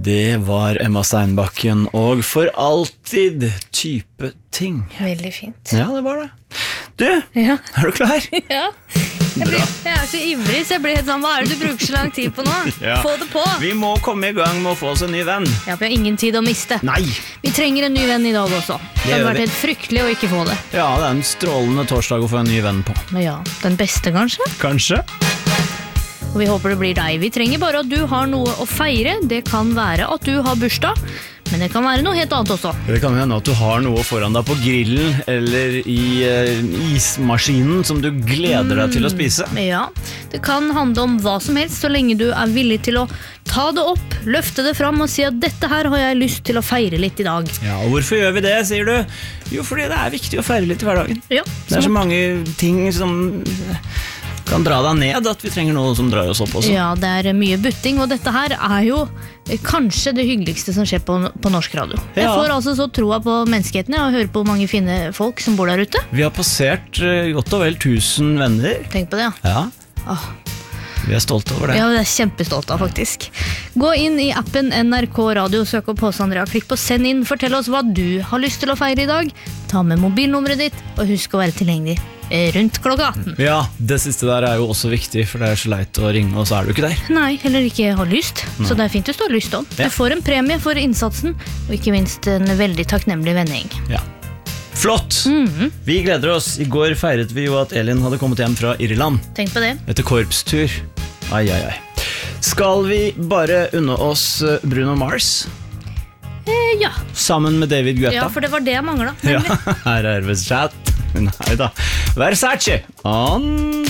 Det var Emma Steinbakken, og for alltid type ting. Veldig fint. Ja, det var det. Du, Ja. er du klar? Ja. Jeg er så ivrig, så jeg blir helt sånn, hva er det du bruker så lang tid på nå? Ja. Få det på! Vi må komme i gang med å få oss en ny venn. Ja, vi har ingen tid å miste. Nei! Vi trenger en ny venn i dag også. Det gjør hadde vært vi. helt fryktelig å ikke få det. Ja, det er en strålende torsdag å få en ny venn på. Men ja, den beste kanskje? Kanskje? Og vi håper det blir deg. Vi trenger bare at du har noe å feire. Det kan være at du har bursdag, men det kan være noe helt annet også. Det kan hende at du har noe foran deg på grillen eller i ismaskinen som du gleder deg til å spise. Ja, det kan handle om hva som helst, så lenge du er villig til å ta det opp, løfte det fram og si at dette her har jeg lyst til å feire litt i dag. Ja, og hvorfor gjør vi det, sier du? Jo, fordi det er viktig å feire litt i hverdagen. Ja, Det er så mange ting som kan dra deg ned, at vi trenger noe som drar oss opp også. Ja, det er mye butting, og dette her er jo kanskje det hyggeligste som skjer på norsk radio. Jeg Ja. får altså så troa på menneskeheten og hører på mange fine folk som bor der ute. Vi har passert godt og vel 1000 venner. Tenk på det, ja. Ja, Åh. vi er stolte over det. Ja, det er jeg kjempestolt av, faktisk. Gå inn i appen NRK Radio, søk opp Påse Andrea, klikk på send inn, fortell oss hva du har lyst til å feire i dag. Ta med mobilnummeret ditt, og husk å være tilgjengelig rundt klokka 18. Ja, det siste der er jo også viktig, for det er så leit å ringe, og så er du ikke der. Nei, heller ikke har lyst, så det er fint hvis du har lyst om. Ja. Du får en premie for innsatsen, og ikke minst en veldig takknemlig vending. Ja. Flott! Vi gleder oss. I går feiret vi jo at Elin hadde kommet hjem fra Irland Tenk på det. etter korpstur. Ai, ai, ai. Skal vi bare unne oss Bruno Mars Ja. sammen med David Guetta? Ja, for det var det jeg manglet. Ja, her er Versace. Nei da. Versace on